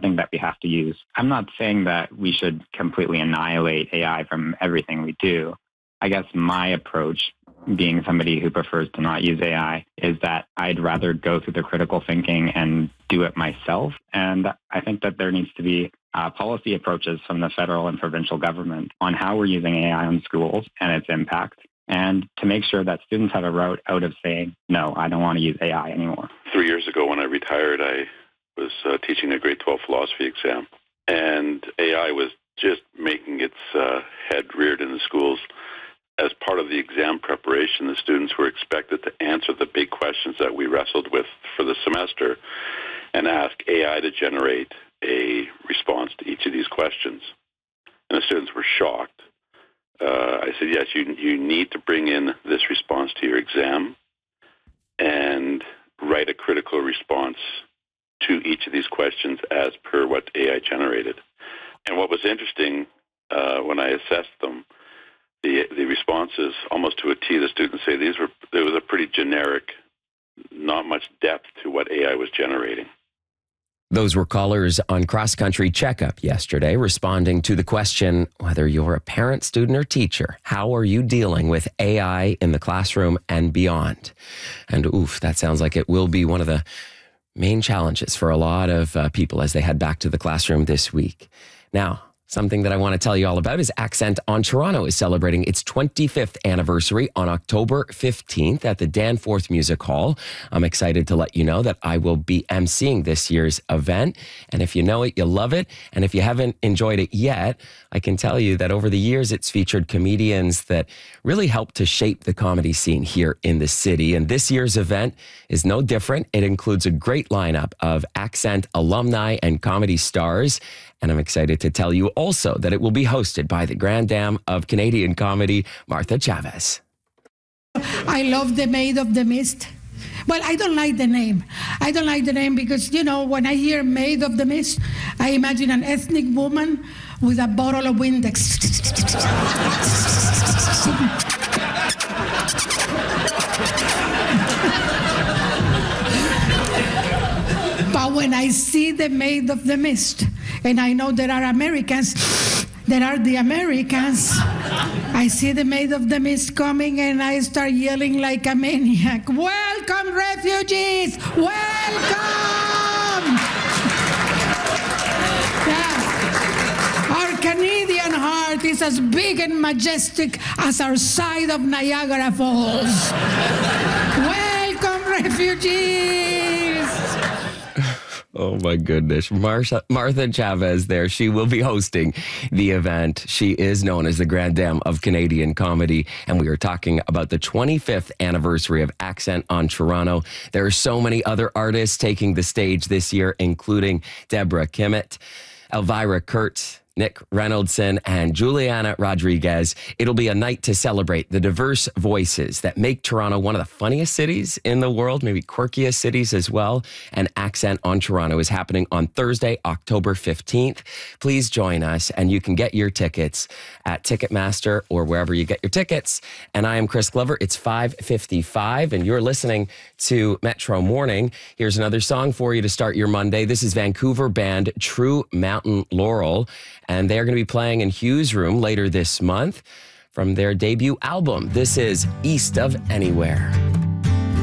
something that we have to use. I'm not saying that we should completely annihilate AI from everything we do. I guess my approach, being somebody who prefers to not use AI, is that I'd rather go through the critical thinking and do it myself. And I think that there needs to be policy approaches from the federal and provincial government on how we're using AI in schools and its impact, and to make sure that students have a route out of saying, no, I don't want to use AI anymore. 3 years ago when I retired, I was teaching a grade 12 philosophy exam, and AI was just making its head reared in the schools. As part of the exam preparation, the students were expected to answer the big questions that we wrestled with for the semester and ask AI to generate a response to each of these questions. And the students were shocked. I said, yes, you need to bring in this response to your exam and write a critical response to each of these questions as per what AI generated. And what was interesting when I assessed them, the responses, almost to a T, the students say there was a pretty generic, not much depth to what AI was generating. Those were callers on Cross Country Checkup yesterday, responding to the question, whether you're a parent, student, or teacher, how are you dealing with AI in the classroom and beyond? And oof, that sounds like it will be one of the main challenges for a lot of people as they head back to the classroom this week. Now, something that I want to tell you all about is Accent on Toronto is celebrating its 25th anniversary on October 15th at the Danforth Music Hall. I'm excited to let you know that I will be emceeing this year's event. And if you know it, you'll love it. And if you haven't enjoyed it yet, I can tell you that over the years, it's featured comedians that really helped to shape the comedy scene here in the city. And this year's event is no different. It includes a great lineup of Accent alumni and comedy stars. And I'm excited to tell you also that it will be hosted by the Grand Dame of Canadian comedy, Martha Chavez. I love The Maid of the Mist. Well, I don't like the name. I don't like the name because, you know, when I hear Maid of the Mist, I imagine an ethnic woman with a bottle of Windex. But when I see The Maid of the Mist, and I know there are Americans, there are the Americans, I see The Maid of the Mist coming and I start yelling like a maniac. Welcome, refugees! Welcome! Yeah. Our Canadian heart is as big and majestic as our side of Niagara Falls. Welcome, refugees! Oh my goodness. Martha Chavez there. She will be hosting the event. She is known as the Grand Dame of Canadian comedy. And we are talking about the 25th anniversary of Accent on Toronto. There are so many other artists taking the stage this year, including Deborah Kimmett, Elvira Kurt, Nick Reynoldson, and Juliana Rodriguez. It'll be a night to celebrate the diverse voices that make Toronto one of the funniest cities in the world, maybe quirkiest cities as well. And Accent on Toronto is happening on Thursday, October 15th. Please join us, and you can get your tickets at Ticketmaster or wherever you get your tickets. And I am Chris Glover. It's 5:55, and you're listening to Metro Morning. Here's another song for you to start your Monday. This is Vancouver band True Mountain Laurel, and they're going to be playing in Hughes Room later this month from their debut album. This is East of Anywhere.